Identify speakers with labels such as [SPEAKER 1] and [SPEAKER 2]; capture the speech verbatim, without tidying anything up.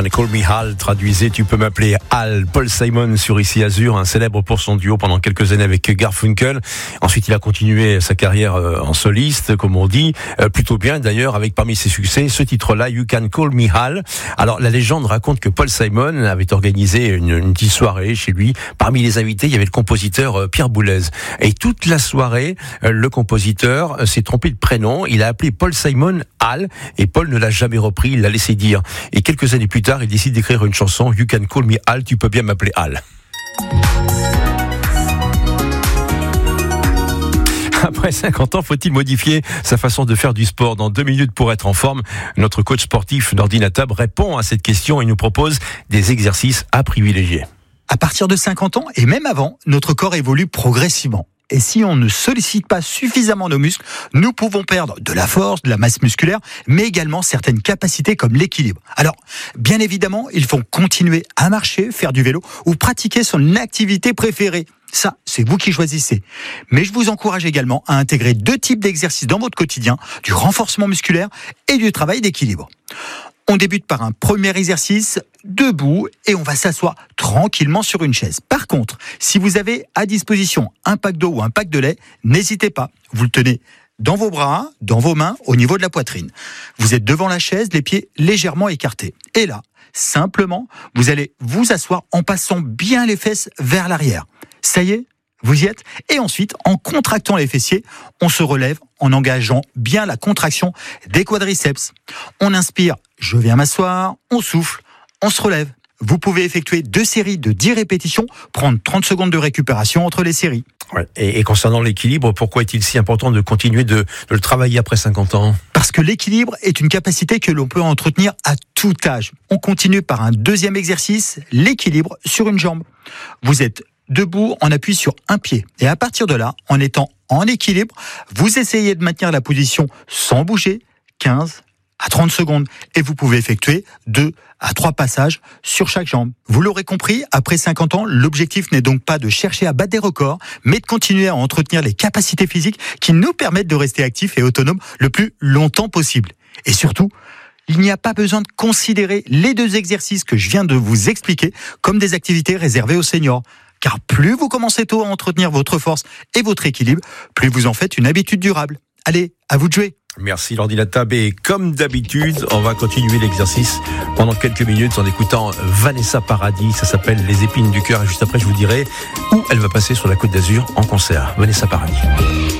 [SPEAKER 1] Can Call Me Hal, traduisez, tu peux m'appeler Hal. Paul Simon sur Ici Azur, un célèbre pour son duo pendant quelques années avec Garfunkel. Ensuite, il a continué sa carrière en soliste, comme on dit, plutôt bien d'ailleurs, avec parmi ses succès ce titre-là, You Can Call Me Hal. Alors, la légende raconte que Paul Simon avait organisé une, une petite soirée chez lui. Parmi les invités, il y avait le compositeur Pierre Boulez. Et toute la soirée, le compositeur s'est trompé de prénom. Il a appelé Paul Simon Hal, et Paul ne l'a jamais repris, il l'a laissé dire. Et quelques années plus tard, il décide d'écrire une chanson, You Can Call Me Hal, tu peux bien m'appeler Hal. Après cinquante ans, faut-il modifier sa façon de faire du sport? Dans deux minutes pour être en forme, notre coach sportif d'Ordinatab répond à cette question et nous propose des exercices à privilégier.
[SPEAKER 2] À partir de cinquante ans, et même avant, notre corps évolue progressivement. Et si on ne sollicite pas suffisamment nos muscles, nous pouvons perdre de la force, de la masse musculaire, mais également certaines capacités comme l'équilibre. Alors, bien évidemment, il faut continuer à marcher, faire du vélo ou pratiquer son activité préférée. Ça, c'est vous qui choisissez. Mais je vous encourage également à intégrer deux types d'exercices dans votre quotidien, du renforcement musculaire et du travail d'équilibre. On débute par un premier exercice debout et on va s'asseoir tranquillement sur une chaise. Par contre, si vous avez à disposition un pack d'eau ou un pack de lait, n'hésitez pas. Vous le tenez dans vos bras, dans vos mains, au niveau de la poitrine. Vous êtes devant la chaise, les pieds légèrement écartés. Et là, simplement, vous allez vous asseoir en passant bien les fesses vers l'arrière. Ça y est, vous y êtes. Et ensuite, en contractant les fessiers, on se relève en engageant bien la contraction des quadriceps. On inspire, je viens m'asseoir, on souffle, on se relève. Vous pouvez effectuer deux séries de dix répétitions, prendre trente secondes de récupération entre les séries.
[SPEAKER 1] Ouais. Et, et concernant l'équilibre, pourquoi est-il si important de continuer de, de le travailler après cinquante ans?
[SPEAKER 2] Parce que l'équilibre est une capacité que l'on peut entretenir à tout âge. On continue par un deuxième exercice, l'équilibre sur une jambe. Vous êtes debout, en appui sur un pied. Et à partir de là, en étant en équilibre, vous essayez de maintenir la position sans bouger, quinze à trente secondes. Et vous pouvez effectuer deux à trois passages sur chaque jambe. Vous l'aurez compris, après cinquante ans, l'objectif n'est donc pas de chercher à battre des records, mais de continuer à entretenir les capacités physiques qui nous permettent de rester actifs et autonomes le plus longtemps possible. Et surtout, il n'y a pas besoin de considérer les deux exercices que je viens de vous expliquer comme des activités réservées aux seniors. Car plus vous commencez tôt à entretenir votre force et votre équilibre, plus vous en faites une habitude durable. Allez, à vous de jouer.
[SPEAKER 1] Merci l'Ordinatab, et comme d'habitude, on va continuer l'exercice pendant quelques minutes en écoutant Vanessa Paradis. Ça s'appelle Les épines du cœur, et juste après je vous dirai où elle va passer sur la Côte d'Azur en concert. Vanessa Paradis.